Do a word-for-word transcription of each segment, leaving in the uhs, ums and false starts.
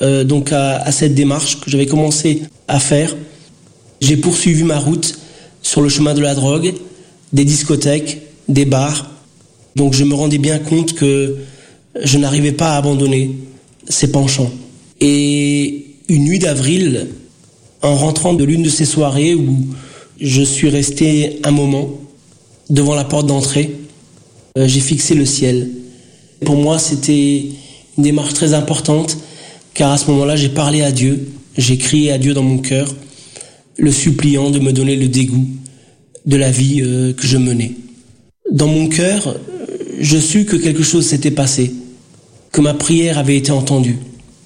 euh, donc à, à cette démarche que j'avais commencé à faire. J'ai poursuivi ma route sur le chemin de la drogue, des discothèques, des bars. Donc je me rendais bien compte que je n'arrivais pas à abandonner ces penchants. Et une nuit d'avril, en rentrant de l'une de ces soirées où je suis resté un moment devant la porte d'entrée, euh, j'ai fixé le ciel. Pour moi, c'était une démarche très importante, car à ce moment-là, j'ai parlé à Dieu, j'ai crié à Dieu dans mon cœur, le suppliant de me donner le dégoût de la vie euh, que je menais. Dans mon cœur, je sus que quelque chose s'était passé, que ma prière avait été entendue.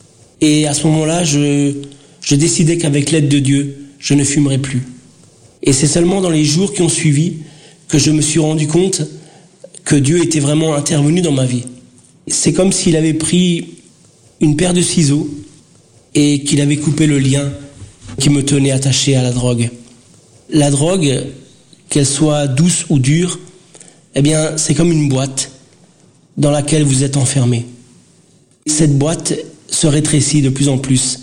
Et à ce moment-là, je, je décidais qu'avec l'aide de Dieu, je ne fumerais plus. Et c'est seulement dans les jours qui ont suivi que je me suis rendu compte que Dieu était vraiment intervenu dans ma vie. C'est comme s'il avait pris une paire de ciseaux et qu'il avait coupé le lien qui me tenait attaché à la drogue. La drogue, qu'elle soit douce ou dure, eh bien, c'est comme une boîte dans laquelle vous êtes enfermé. Cette boîte se rétrécit de plus en plus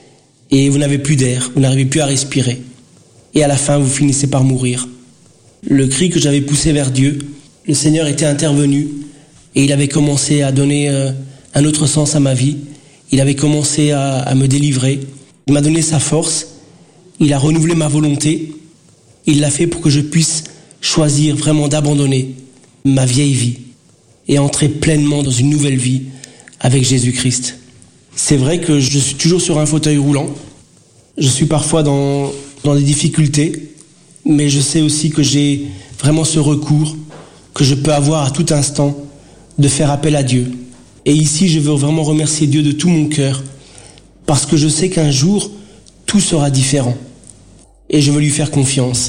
et vous n'avez plus d'air, vous n'arrivez plus à respirer. Et à la fin, vous finissez par mourir. Le cri que j'avais poussé vers Dieu, le Seigneur était intervenu et il avait commencé à donner euh, un autre sens à ma vie. Il avait commencé à, à me délivrer. Il m'a donné sa force. Il a renouvelé ma volonté. Il l'a fait pour que je puisse choisir vraiment d'abandonner ma vieille vie et entrer pleinement dans une nouvelle vie avec Jésus-Christ. C'est vrai que je suis toujours sur un fauteuil roulant. Je suis parfois dans, dans des difficultés, mais je sais aussi que j'ai vraiment ce recours que je peux avoir à tout instant de faire appel à Dieu. Et ici, je veux vraiment remercier Dieu de tout mon cœur parce que je sais qu'un jour, tout sera différent. Et je veux lui faire confiance.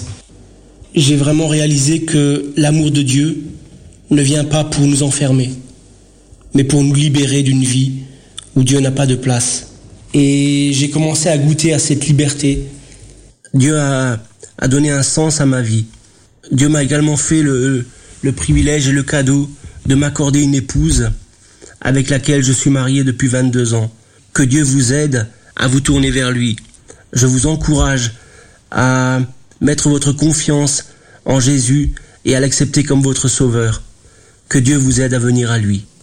J'ai vraiment réalisé que l'amour de Dieu ne vient pas pour nous enfermer, mais pour nous libérer d'une vie où Dieu n'a pas de place. Et j'ai commencé à goûter à cette liberté. Dieu a, a donné un sens à ma vie. Dieu m'a également fait le, le privilège et le cadeau de m'accorder une épouse avec laquelle je suis marié depuis vingt-deux ans. Que Dieu vous aide à vous tourner vers lui. Je vous encourage à mettre votre confiance en Jésus et à l'accepter comme votre sauveur. Que Dieu vous aide à venir à lui.